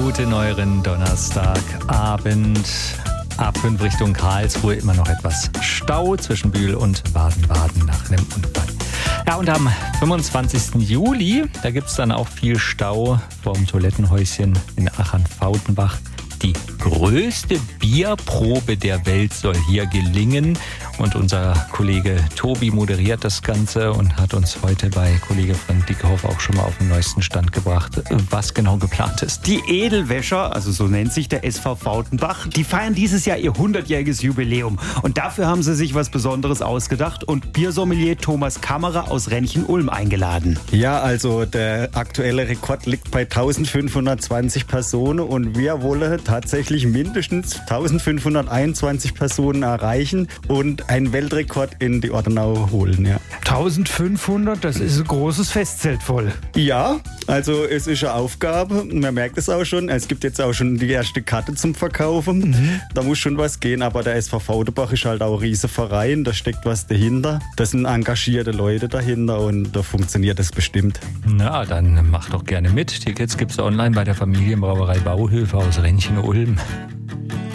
guten neueren Donnerstagabend. A5 Richtung Karlsruhe, immer noch etwas Stau zwischen Bühl und Baden-Baden nach einem Unfall. Ja, und am 25. Juli, da gibt es dann auch viel Stau vorm Toilettenhäuschen in Achern-Fautenbach. Die größte Bierprobe der Welt soll hier gelingen. Und unser Kollege Tobi moderiert das Ganze und hat uns heute bei Kollege Frank Dickhoff auch schon mal auf den neuesten Stand gebracht, was genau geplant ist. Die Edelwäscher, also so nennt sich der SV Fautenbach, die feiern dieses Jahr ihr 100-jähriges Jubiläum. Und dafür haben sie sich was Besonderes ausgedacht und Biersommelier Thomas Kammerer aus Renchen-Ulm eingeladen. Ja, also der aktuelle Rekord liegt bei 1520 Personen und wir wollen tatsächlich mindestens 1521 Personen erreichen und einen Weltrekord in die Ortenau holen, ja. 1500, das ist ein großes Festzelt voll. Ja, also es ist eine Aufgabe, man merkt es auch schon. Es gibt jetzt auch schon die erste Karte zum Verkaufen. Da muss schon was gehen, aber der SV Fautenbach ist halt auch ein riesiger Verein, da steckt was dahinter. Das sind engagierte Leute dahinter und da funktioniert das bestimmt. Na, dann mach doch gerne mit. Tickets gibt's online bei der Familienbrauerei Bauhöfe aus Renchen-Ulm.